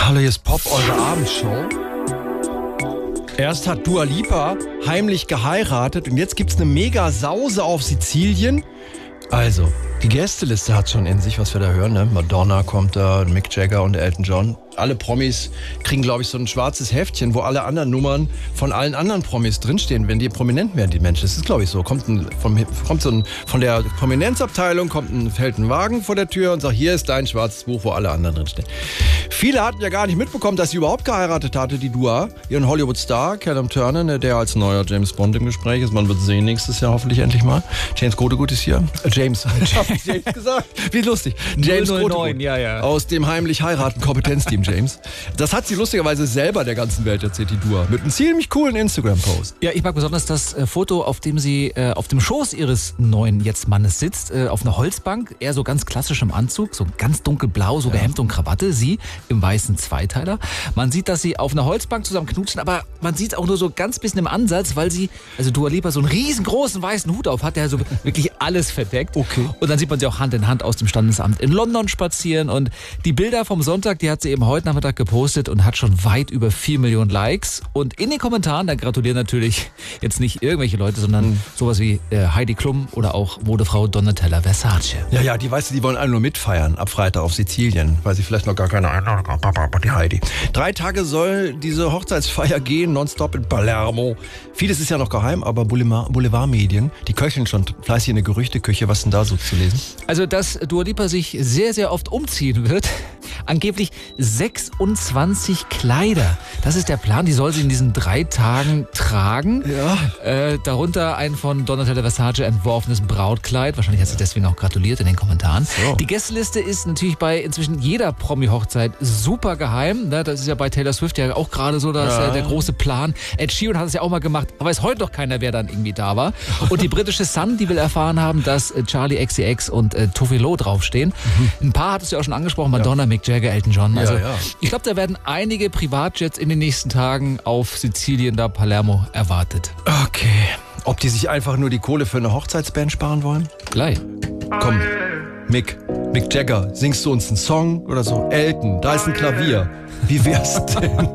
Hallo, hier ist Pop, eure Abendshow. Erst hat Dua Lipa heimlich geheiratet und jetzt gibt's eine Mega-Sause auf Sizilien. Also, die Gästeliste hat schon in sich, was wir da hören, ne? Madonna kommt da, Mick Jagger und Elton John. Alle Promis kriegen, glaube ich, so ein schwarzes Heftchen, wo alle anderen Nummern von allen anderen Promis drinstehen, wenn die prominent werden, die Menschen. Das ist, glaube ich, so. Von der Prominenzabteilung hält ein Wagen vor der Tür und sagt, hier ist dein schwarzes Buch, wo alle anderen drinstehen. Viele hatten ja gar nicht mitbekommen, dass sie überhaupt geheiratet hatte, die Dua, ihren Hollywood-Star, Callum Turner, ne, der als neuer James Bond im Gespräch ist. Man wird sehen nächstes Jahr hoffentlich endlich mal. James Godegut ist hier. James gesagt. Wie lustig. James 009, Godegut. ja. Aus dem heimlich heiraten Kompetenzteam James. Das hat sie lustigerweise selber der ganzen Welt erzählt, die Dua. Mit einem ziemlich coolen Instagram-Post. Ja, ich mag besonders das Foto, auf dem sie auf dem Schoß ihres neuen Jetzt-Mannes sitzt, auf einer Holzbank, eher so ganz klassisch im Anzug, so ganz dunkelblau, so Hemd und Krawatte, sie im weißen Zweiteiler. Man sieht, dass sie auf einer Holzbank zusammen knutschen, aber man sieht es auch nur so ganz bisschen im Ansatz, weil sie, also Dua Lipa, so einen riesengroßen weißen Hut auf hat, der so wirklich alles verdeckt. Okay. Und dann sieht man sie auch Hand in Hand aus dem Standesamt in London spazieren und die Bilder vom Sonntag, die hat sie eben heute Nachmittag gepostet und hat schon weit über 4 Millionen Likes. Und in den Kommentaren, da gratulieren natürlich jetzt nicht irgendwelche Leute, sondern sowas wie Heidi Klum oder auch Modefrau Donatella Versace. Ja, die wollen alle nur mitfeiern ab Freitag auf Sizilien, weil sie vielleicht noch gar keine Einladung haben. Papa, die Heidi. 3 Tage soll diese Hochzeitsfeier gehen, nonstop in Palermo. Vieles ist ja noch geheim, aber Boulevardmedien, die köcheln schon fleißig in der Gerüchteküche. Was ist denn da so zu lesen? Also, dass Dua Lipa sich sehr, sehr oft umziehen wird. Angeblich 26 Kleider. Das ist der Plan, die soll sie in diesen 3 Tagen tragen. Ja. Darunter ein von Donatella Versace entworfenes Brautkleid. Wahrscheinlich hat sie deswegen auch gratuliert in den Kommentaren. So. Die Gästeliste ist natürlich bei inzwischen jeder Promi-Hochzeit super geheim. Das ist ja bei Taylor Swift ja auch gerade so der große Plan. Ed Sheeran hat es ja auch mal gemacht, aber weiß heute noch keiner, wer dann irgendwie da war. Und die britische Sun, die will erfahren haben, dass Charlie XCX und Tove Lo draufstehen. Ein paar hat es ja auch schon angesprochen, Madonna, Mick Jagger, Elton John. Also ich glaube, da werden einige Privatjets in den nächsten Tagen auf Sizilien, da Palermo, erwartet. Okay. Ob die sich einfach nur die Kohle für eine Hochzeitsband sparen wollen? Gleich. Komm, Mick Jagger, singst du uns einen Song oder so? Elton, da ist ein Klavier. Wie wär's denn?